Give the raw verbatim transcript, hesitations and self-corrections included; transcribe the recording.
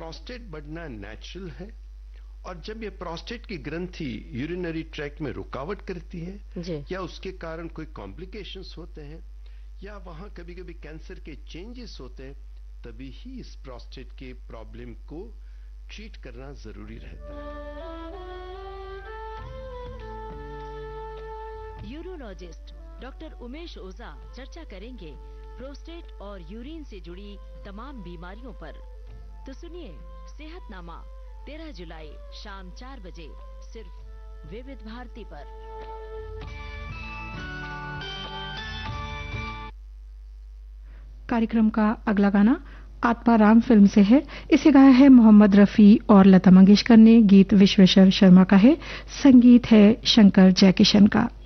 Prostate बढ़ना natural है, और जब ये प्रोस्टेट की ग्रंथि यूरिनरी ट्रैक्ट में रुकावट करती है या उसके कारण कोई कॉम्प्लिकेशंस होते हैं या वहां कभी कभी कैंसर के चेंजेस होते हैं, तभी ही इस प्रोस्टेट के प्रॉब्लम को ट्रीट करना जरूरी रहता है। यूरोलॉजिस्ट डॉक्टर उमेश ओझा चर्चा करेंगे प्रोस्टेट और यूरिन से जुड़ी तमाम बीमारियों पर। तो सुनिए सेहतनामा तेरह जुलाई शाम चार बजे सिर्फ विविध भारती पर। कार्यक्रम का अगला गाना आत्माराम फिल्म से है। इसे गाया है मोहम्मद रफी और लता मंगेशकर ने। गीत विश्वेश्वर शर्मा का है, संगीत है शंकर जयकिशन का।